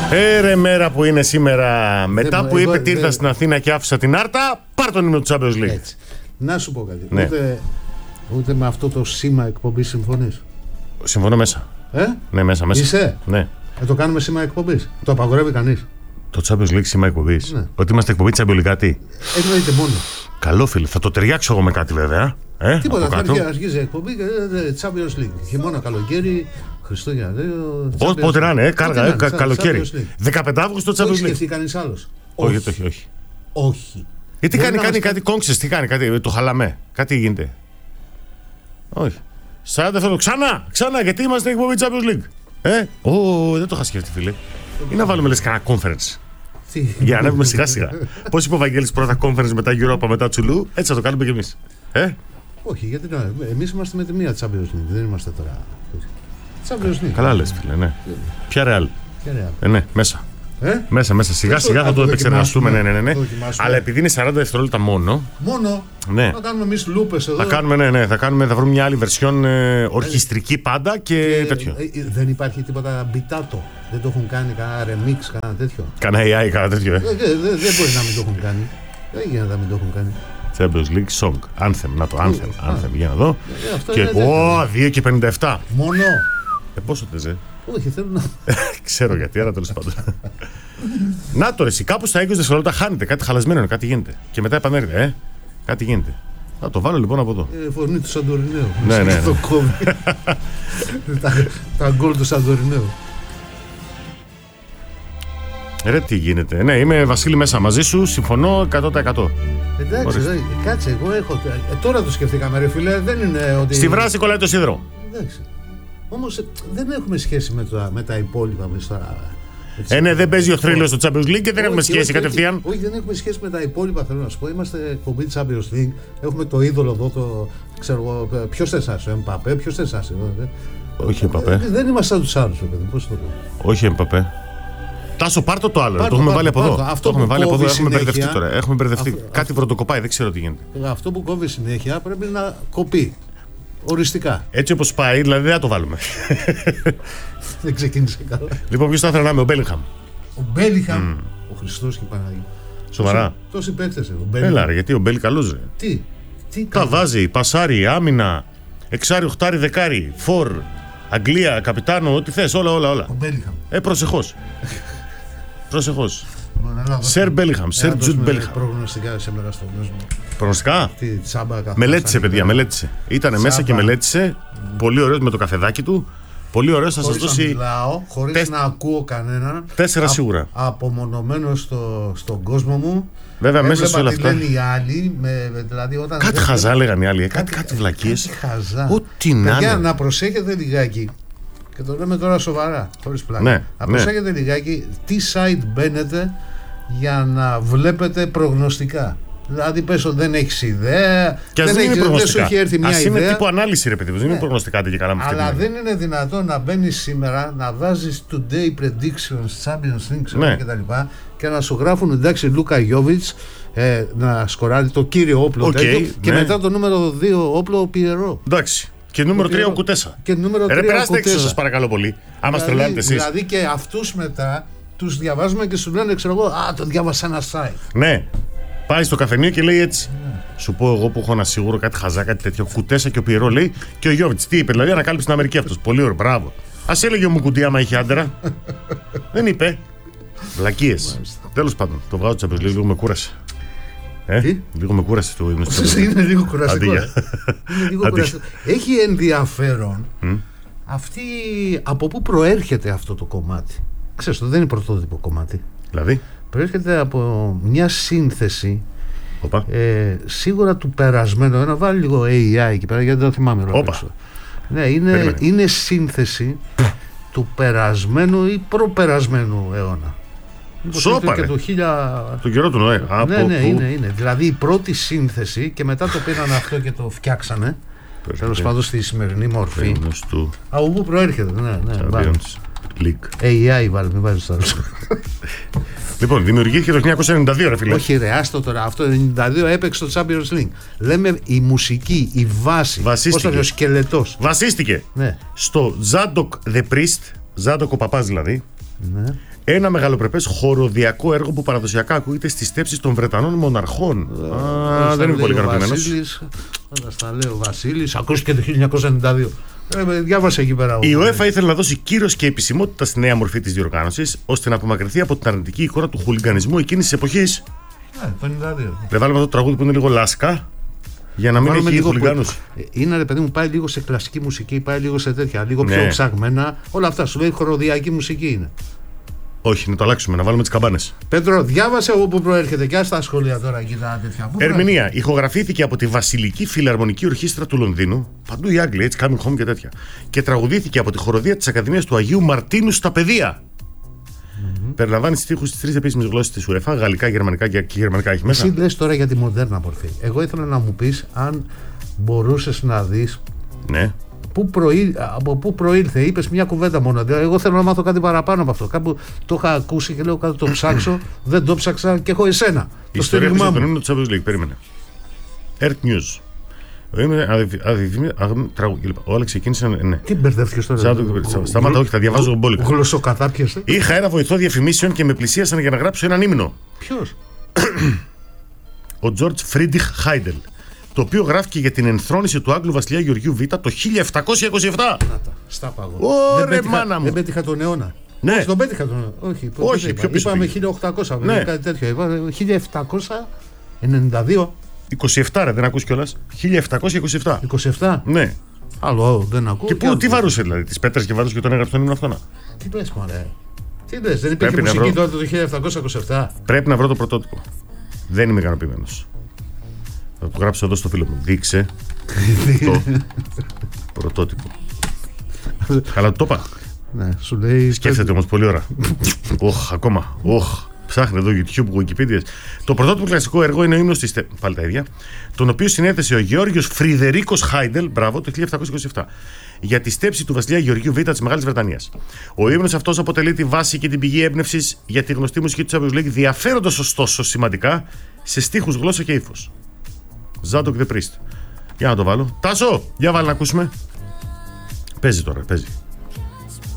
Ρε μέρα που είναι σήμερα. Μετά που είπε ότι ήρθα στην Αθήνα και άφησα την Άρτα, πάρ' τον ύμνο του Champions League. Έτσι. Να σου πω κάτι. Ναι. Ούτε με αυτό το σήμα εκπομπής συμφωνείς? Συμφωνώ μέσα. Ναι, μέσα. Είσαι? Ναι. Το κάνουμε σήμα εκπομπής. Το απαγορεύει κανείς? Το Champions League σήμα εκπομπής. Ναι. Ότι είμαστε εκπομπή Champions League, τι. Εννοείται μόνο. Καλό, φίλε. Θα το ταιριάξω εγώ με κάτι, βέβαια. Τίποτα. Θα αρχίζει εκπομπή και Champions League. Χειμώνα, καλοκαίρι, Χριστούγεννα. Πότε να είναι, κάργα, καλοκαίρι. 15 Αύγουστο Champions League. Όχι σκεφτεί κανείς άλλος? Όχι. Γιατί κάνει κάτι κόμξες, τι κάνει, κάτι, το χαλαμέ. Κάτι γίνεται. Όχι. 40 θέλω ξανά, γιατί είμαστε εκπομπή Champions League. Δεν το είχα σκεφτεί, φίλε. Ή να βάλουμε λες κανένα conference. Για να ανέβουμε σιγά σιγά. Πώς είπε ο Βαγγέλης, πρώτα conference, μετά Europa, μετά Τσουλού. Έτσι θα το κάνουμε κι εμείς. Όχι, γιατί εμείς είμαστε με τη μία Champions League. Δεν είμαστε τώρα. Champions League. Καλά λες, φίλε, ναι. Ποια Real? Ναι, μέσα. Μέσα, σιγά σιγά θα το επεξεργαστούμε. Ναι. Αλλά επειδή είναι 40 δευτερόλεπτα μόνο. Ναι. Θα κάνουμε εμείς λούπες εδώ. Θα βρούμε μια άλλη βερσιόν ορχιστρική πάντα και τέτοιο. Δεν υπάρχει τίποτα μπιτάτο. Δεν το έχουν κάνει κανένα remix, κανένα τέτοιο? Κανένα AI, κανένα τέτοιο. Δεν μπορεί να μην το έχουν κάνει. Δεν γίνεται να μην το έχουν κάνει. Champions League Song. Anthem, να το Anthem. Για να δω. Και 2 και 57. Μόνο. Πόσο τεζέ? Όχι, θέλω να. Ξέρω γιατί, αλλά τέλος πάντων. Να το ρε, εσύ κάπου στα 20 δευτερόλεπτα χάνεται. Κάτι χαλασμένο είναι, κάτι γίνεται. Και μετά επανέρχεται, κάτι γίνεται. Θα το βάλω λοιπόν από εδώ. Φωνή του Σαντορινέου. Ναι. Το κόβει. Τα γκολ του Σαντορινέου. Ρε τι γίνεται. Ναι, είμαι Βασίλη μέσα μαζί σου, συμφωνώ 100%. Εντάξει, κάτσε, εγώ έχω. Τώρα το σκεφτήκαμε, ρε φίλε, δεν είναι ότι. Στη βράση κολλάει το σίδερο. Εντάξει. Όμως δεν έχουμε σχέση με τα υπόλοιπα. Ναι, δεν παίζει ο θρύλος στο Champions League και δεν έχουμε σχέση κατευθείαν. Όχι, δεν έχουμε σχέση με τα υπόλοιπα, θέλω να σου πω. Είμαστε εκπομπή Champions League. Έχουμε το είδωλο εδώ, το ξέρω εγώ. Ποιος θες, ο Εμπαπέ, ποιος θες? Όχι Εμπαπέ. Δεν είμαστε σαν τους άλλους, παιδί. Πώς το πω? Όχι Εμπαπέ. Τάσο, πάρτο το άλλο. Το έχουμε βάλει από εδώ. Το έχουμε βάλει από εδώ. Έχουμε μπερδευτεί τώρα. Έχουμε μπερδευτεί. Κάτι βροντοκοπάει, δεν ξέρω τι γίνεται. Αυτό που κόβει συνέχεια πρέπει να κοπεί. Οριστικά. Έτσι όπως πάει, δηλαδή δεν θα το βάλουμε. Δεν ξεκίνησε καλά. Λοιπόν, ποιος θα ήθελε να είμαι? Ο Μπέλιγχαμ. Ο Μπέλιγχαμ. Ο Χριστός και η Παναγία. Σοβαρά. Τόσοι παίκτες εδώ. Έλα ρε, γιατί ο Μπέλι καλός ρε. Τι τα βάζει, πασάρι, άμυνα, εξάρι, οχτάρι, δεκάρι, φορ, Αγγλία, καπιτάνο, ό,τι θες, όλα. Ο Μπέλιγχαμ. Προσεχώς. Σερ Μπέλιγχαμ, Σερ Τζουντ Μπέλιγχαμ. Προγνωστικά σήμερα στον κόσμο. Προγνωστικά. Μελέτησε, παιδιά, μελέτησε. Ήτανε μέσα και μελέτησε. Πολύ ωραίος με το καφεδάκι του. Πολύ ωραίος, θα σας δώσει. Μιλάω, χωρίς να ακούω κανέναν. 4 σίγουρα. Απομονωμένο στον κόσμο μου. Βέβαια, μέσα σε όλα αυτά. Λένε οι άλλοι, δηλαδή όταν κάτι χαζά λέγανε οι άλλοι. Κάτι βλακίες. Ό,τι να είναι. Να προσέχετε λιγάκι. Και το λέμε τώρα σοβαρά, χωρίς πλάκα. Ναι, να προσέχετε λιγάκι τι site μπαίνετε για να βλέπετε προγνωστικά. Δηλαδή πες ότι δεν έχεις ιδέα, δεν σου έχει έρθει μια ιδέα. Είναι τύπου ανάλυση ρε παιδί μου, δεν είναι προγνωστικά και καλά με αυτή. Αλλά δεν είναι δυνατόν να μπαίνεις σήμερα, να βάζεις today predictions, Champions League κτλ. Και να σου γράφουν εντάξει Λούκα Γιόβιτς να σκοράρει το κύριο όπλο και μετά το νούμερο 2 όπλο Πιερό. Εντάξει. Και νούμερο 3 ο Κουτέσα. Ρε περάστε έξω σας παρακαλώ πολύ. Άμα στρελάνετε εσείς. Δηλαδή και αυτούς μετά τους διαβάζουμε και σου λένε ξέρω εγώ το διάβασα ένα site. Ναι. Πάει στο καφενείο και λέει έτσι. Σου πω εγώ που έχω ένα σίγουρο κάτι χαζά, κάτι τέτοιο. Κουτέσα και ο Πιερό λέει και ο Γιόβιτς. Τι είπε, δηλαδή ανακάλυψε την Αμερική αυτός. Πολύ ωραίο, μπράβο. Ας έλεγε ο Μουκουντή άμα είχε άντερα. Δεν είπε. Βλακίες. Τέλος πάντων, το βγάζω Champions League, λίγο με κούρασε. Λίγο με κούρασε το ύμνο. Είναι λίγο κουραστικό. Έχει ενδιαφέρον αυτή από πού προέρχεται αυτό το κομμάτι. Ξέρεις, δεν είναι πρωτότυπο κομμάτι. Δηλαδή. Προέρχεται από μια σύνθεση σίγουρα του περασμένου. Να βάλει λίγο AI εκεί πέρα γιατί δεν θυμάμαι ρόλο. Ναι, είναι σύνθεση του περασμένου ή προπερασμένου αιώνα. Σόπα ρε. Το καιρό του Νοέ. Ναι, είναι. Δηλαδή η πρώτη σύνθεση και μετά το πήραν αυτό και το φτιάξανε. Τέλος πάντων στη σημερινή μορφή. Από πού προέρχεται. AI βάλει, μην βάζεις τώρα. Λοιπόν, δημιουργήθηκε το 1992 ρε φίλε. Όχι ρε, άστο τώρα, αυτό το 1992 έπαιξε το Champions League. Λέμε η μουσική, η βάση. Βασίστηκε. Ο σκελετός. Βασίστηκε στο Zadok the Priest, Zadok ο παπάς δηλαδή, Ναι. Ένα μεγαλοπρεπές χοροδιακό έργο που παραδοσιακά ακούγεται στις στέψεις των Βρετανών μοναρχών. Δεν είμαι πολύ ικανοποιημένος. Τα λέει ο Βασίλης, ακούστηκε το 1992. Διάβασε εκεί πέρα. Η UEFA ήθελε να δώσει κύρος και επισημότητα στη νέα μορφή της διοργάνωσης, ώστε να απομακρυνθεί από την αρνητική εικόνα του χουλιγκανισμού εκείνης της εποχής. Το 92. Δεν βάλουμε το τραγούδι που είναι λίγο λάσκα, για να μην έχει χουλιγκάνους. Είναι, ρε παιδί μου, πάει λίγο σε κλασική μουσική, πάει λίγο σε τέτοια, λίγο πιο ψαγμένα. Όλα αυτά σου λέει χοροδιακή μουσική είναι. Όχι, να το αλλάξουμε, να βάλουμε τις καμπάνες. Πέτρο, διάβασε εγώ που προέρχεται και στα σχόλια τώρα εκεί τα τέτοια. Ερμηνεία. Ηχογραφήθηκε από τη Βασιλική Φιλαρμονική Ορχήστρα του Λονδίνου. Παντού οι Άγγλοι, έτσι, coming home και τέτοια. Και τραγουδήθηκε από τη χοροδία της Ακαδημίας του Αγίου Μαρτίνου στα παιδεία. Περιλαμβάνει στίχους στις 3 επίσημες γλώσσες της UEFA, γαλλικά, γερμανικά και γερμανικά έχει μέσα. Εσύ λες τώρα για τη μοντέρνα μορφή. Εγώ ήθελα να μου πεις αν μπορούσες να δεις. Ναι. Από πού προήλθε, είπες μια κουβέντα μόνο. Εγώ θέλω να μάθω κάτι παραπάνω από αυτό. Κάπου το είχα ακούσει και λέω κάτι το ψάξω. Δεν το ψάξα και έχω εσένα. Η ιστορία του ύμνου του Champions League. Περίμενε. Earth News. Όλα ξεκίνησαν. Ναι. Τι μπερδεύτηκες τώρα. Σταμάτα, όχι, θα διαβάζω μπόλικα. Γλωσσοκατάπιεσαι. Είχα ένα βοηθό διαφημίσεων και με πλησίασαν για να γράψω έναν ύμνο. Ποιος? Ο George Friedrich Händel. Το οποίο γράφηκε για την ενθρόνηση του Άγγλου βασιλιά Γεωργίου Β το 1727. Στα παγώ. Ωραία, μάνα μου. Δεν πέτυχα τον αιώνα. Ναι. Τον πέτυχα τον αιώνα. Όχι, πιο πίσω. Είπαμε 1800. Ναι. Κάτι τέτοιο. 1792. 27, ρε, δεν ακούς κιόλας. 1727. 27. Ναι. Άλλο, δεν ακούω. Και πού, τι βαρούσε δηλαδή, τις πέτρες και βαρούσε και τον έγραψε τον ύμνο αυτόν. Τι λες, μωρέ. Τι λες, δεν υπήρχε μουσική τότε το 1727. Πρέπει να βρω το πρωτότυπο. Δεν είμαι ικανοποιημένος. Θα το γράψω εδώ στο φίλο μου. Δείξε το πρωτότυπο. Καλά το είπα. Ναι, σου λέει. Σκέφτεται όμως πολύ ώρα. Όχ, ακόμα. Όχ. Ψάχνει εδώ YouTube, Wikipedia. Το πρωτότυπο κλασικό έργο είναι ο ύμνος της. Πάλι τα ίδια. Τον οποίο συνέθεσε ο Γεώργιος Φριδερίκος Χάιντελ, μπράβο, το 1727. Για τη στέψη του βασιλιά Γεωργίου Β της Μεγάλης Βρετανίας. Ο ύμνος αυτός αποτελεί τη βάση και την πηγή έμπνευσης για τη γνωστή μουσική του Champions League, διαφέροντας ωστόσο σημαντικά σε στίχους, γλώσσα και ύφος. Zadok the Priest. Για να το βάλω. Τάσο, για βάλει να ακούσουμε. Παίζει τώρα, παίζει.